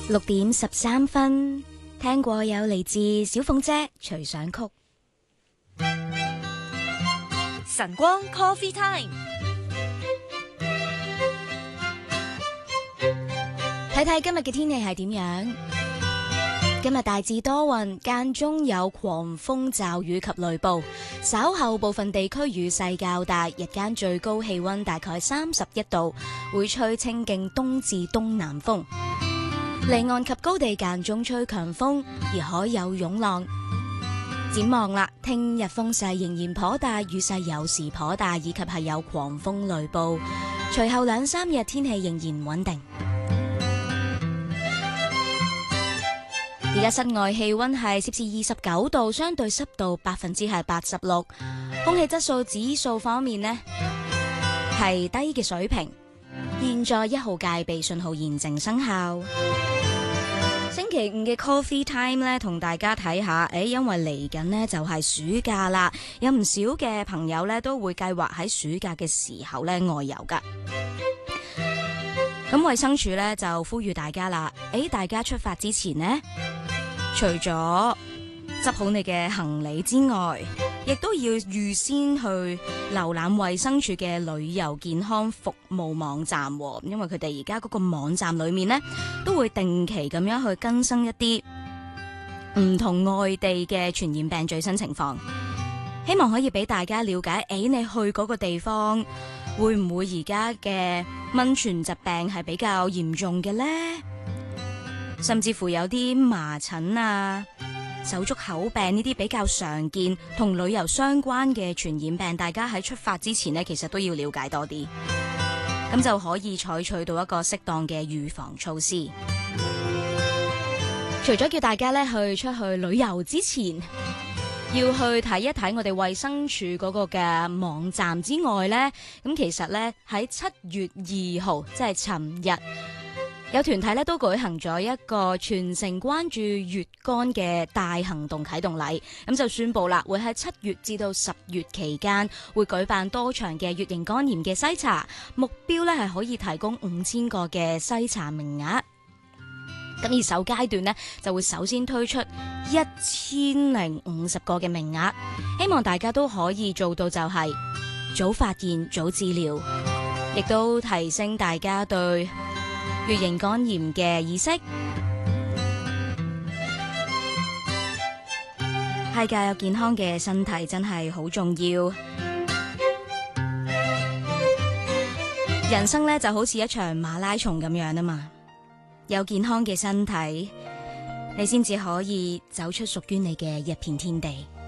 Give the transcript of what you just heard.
6:13，聽過有嚟自小鳳姐隨想曲。 晨光 Coffee Time， 睇睇今日嘅天氣係點樣？今日大致多雲，間中有狂風驟雨及雷暴，稍後部分地區雨勢較大，日間最高氣溫大概31度，會吹清勁東至東南風。離岸及高地間中吹強風，而海有湧浪。展望啦，聽日風勢仍然頗大，雨勢有時頗大，以及係有狂風雷暴。隨後2-3日天氣仍然穩定。而家室外氣溫係攝氏29度，相對濕度86%，空氣質素指數方面呢係低嘅水平。現在1號戒備信號現正生效。星期五嘅 Coffee Time 咧，同大家睇下，因為嚟緊呢就係暑假啦，有唔少嘅朋友咧都會計劃喺暑假嘅時候咧外遊噶。咁衛生署咧就呼籲大家啦，大家出發之前呢，除咗執好你嘅行李之外，亦都要預先去瀏覽衛生署嘅旅遊健康服務網站，因為佢哋而家嗰個網站裏面呢，都會定期咁樣去更新一啲唔同外地嘅傳染病最新情況，希望可以俾大家了解，你去嗰個地方會唔會而家嘅蚊傳疾病係比較嚴重嘅呢？甚至乎有啲麻疹啊、手足口病呢啲比較常見同旅遊相關嘅傳染病，大家喺出發之前呢，其實都要了解多啲，咁就可以採取到一個適當嘅預防措施。除咗叫大家咧出去旅遊之前要去睇一睇我哋衛生署嗰個嘅網站之外呢，咁其實呢，喺7月2號，即係尋日，有團體咧都舉行咗一個全城關注乙肝嘅大行動啟動禮，咁就宣布啦，會喺7月至到10月期間會舉辦多場嘅乙型肝炎嘅篩查，目標咧係可以提供5000個嘅篩查名額。咁而首階段呢，就會首先推出1050個嘅名額，希望大家都可以做到就係早發現早治療，亦都提升大家對乙型肝炎嘅意識。係㗎，有健康嘅身體真係好重要。人生呢就好似一場馬拉松咁樣啊嘛，有健康嘅身體，你先至可以走出屬於你嘅一片天地。